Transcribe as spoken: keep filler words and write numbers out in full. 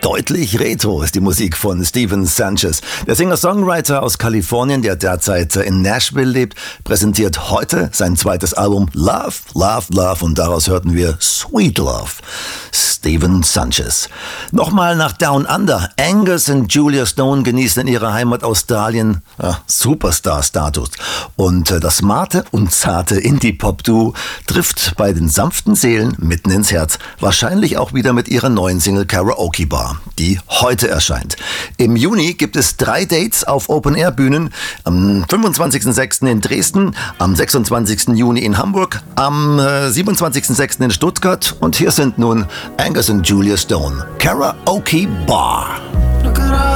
Deutlich retro ist die Musik von Stephen Sanchez. Der Singer-Songwriter aus Kalifornien, der derzeit in Nashville lebt, präsentiert heute sein zweites Album Love, Love, Love und daraus hörten wir Sweet Love. Stephen Sanchez. Nochmal nach Down Under. Angus und Julia Stone genießen in ihrer Heimat Australien ja, Superstar-Status. Und äh, das smarte und zarte Indie-Pop-Duo trifft bei den sanften Seelen mitten ins Herz. Wahrscheinlich auch wieder mit ihrer neuen Single Karaoke Bar, die heute erscheint. Im Juni gibt es drei Dates auf Open-Air-Bühnen. Am fünfundzwanzigsten sechsten in Dresden, am sechsundzwanzigsten Juni in Hamburg, am äh, siebenundzwanzigsten sechsten in Stuttgart. Und hier sind nun Angus und Julia Stone. Karaoke Bar.